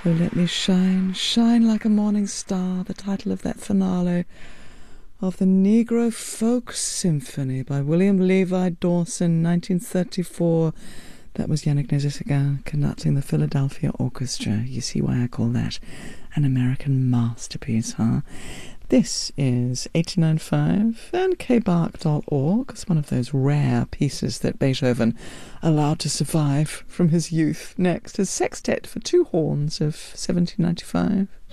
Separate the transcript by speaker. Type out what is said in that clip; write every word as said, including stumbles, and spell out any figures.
Speaker 1: Oh, let me shine, shine like a morning star, the title of that finale of the Negro Folk Symphony by William Levi Dawson, nineteen thirty-four. That was Yannick Nézet-Séguin conducting the Philadelphia Orchestra. You see why I call that an American masterpiece, huh? This is eighty-nine point five and k bark dot org. It's one of those rare pieces that Beethoven allowed to survive from his youth. Next is Sextet for Two Horns of seventeen ninety-five.